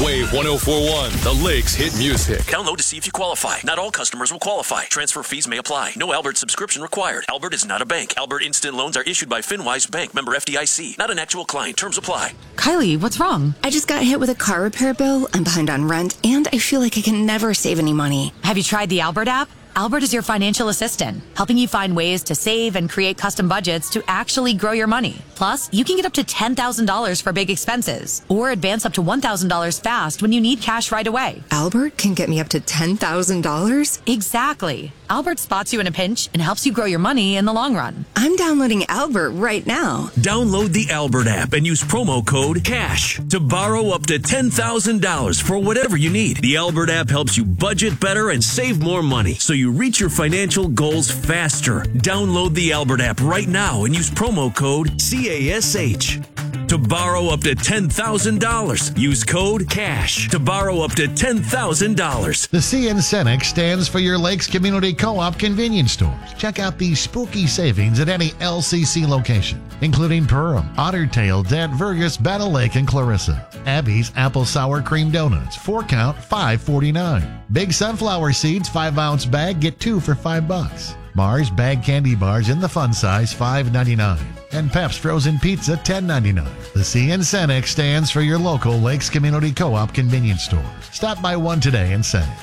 Wave 104.1, the Lakes hit music. Download to see if you qualify. Not all customers will qualify. Transfer fees may apply. No Albert subscription required. Albert is not a bank. Albert Instant Loans are issued by FinWise Bank, member FDIC. Not an actual client. Terms apply. Kylie, what's wrong? I just got hit with a car repair bill. I'm behind on rent, and I feel like I can never save any money. Have you tried the Albert app? Albert is your financial assistant, helping you find ways to save and create custom budgets to actually grow your money. Plus, you can get up to $10,000 for big expenses or advance up to $1,000 fast when you need cash right away. Albert can get me up to $10,000? Exactly. Albert spots you in a pinch and helps you grow your money in the long run. I'm downloading Albert right now. Download the Albert app and use promo code CASH to borrow up to $10,000 for whatever you need. The Albert app helps you budget better and save more money so you reach your financial goals faster. Download the Albert app right now and use promo code CASH to borrow up to $10,000. Use code CASH to borrow up to $10,000. The CN Cenex stands for your Lakes Community Co-op convenience stores. Check out these spooky savings at any LCC location, including Perham, Otter Tail, Dent, Vergas, Battle Lake, and Clarissa. Abby's Apple Sour Cream Donuts, 4-count, $5.49. Big Sunflower Seeds, 5-ounce bag, get 2 for $5. Mars bag candy bars in the fun size, $5.99. And Pep's Frozen Pizza, $10.99. The CN Cenex stands for your local Lakes Community Co-op convenience store. Stop by one today and save.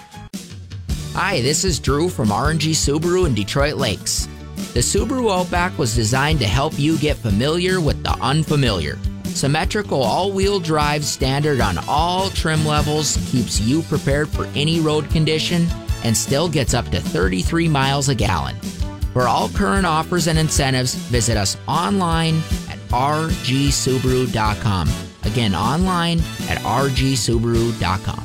Hi, this is Drew from RNG Subaru in Detroit Lakes. The Subaru Outback was designed to help you get familiar with the unfamiliar. Symmetrical all-wheel drive standard on all trim levels keeps you prepared for any road condition and still gets up to 33 miles a gallon. For all current offers and incentives, visit us online at rgsubaru.com. Again, online at rgsubaru.com.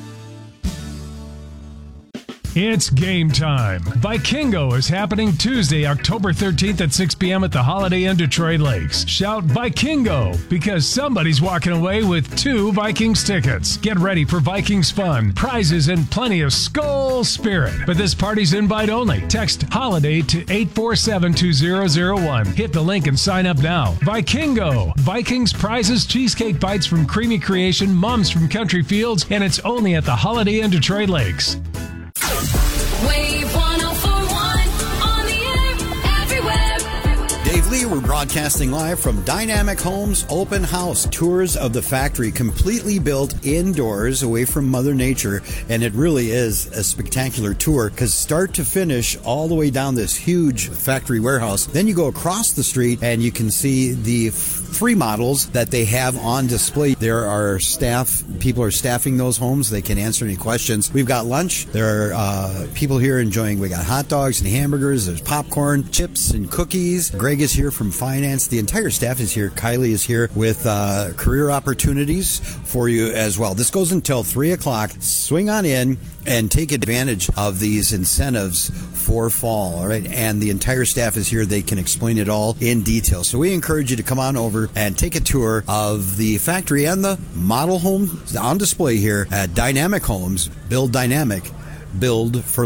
It's game time. Vikingo is happening Tuesday, October 13th at 6 p.m. at the Holiday Inn Detroit Lakes. Shout Vikingo because somebody's walking away with 2 Vikings tickets. Get ready for Vikings fun, prizes, and plenty of Skol spirit. But this party's invite only. Text HOLIDAY to 847-2001. Hit the link and sign up now. Vikingo. Vikings prizes, cheesecake bites from Creamy Creation, mums from Country Fields, and it's only at the Holiday Inn Detroit Lakes. Wave 104.1 on the air, everywhere. Dave Lee, we're broadcasting live from Dynamic Homes Open House. Tours of the factory, completely built indoors away from Mother Nature. And it really is a spectacular tour because start to finish all the way down this huge factory warehouse. Then you go across the street and you can see the free models that they have on display. There are people are staffing those homes. They can answer any questions. We've got lunch. There are people here enjoying, we got hot dogs and hamburgers. There's popcorn, chips, and cookies. Greg is here from finance. The entire staff is here. Kylie is here with career opportunities for you as well. This goes until 3 o'clock. Swing on in and take advantage of these incentives for fall, all right? And the entire staff is here. They can explain it all in detail. So we encourage you to come on over and take a tour of the factory and the model home on display here at Dynamic Homes. Build dynamic, build for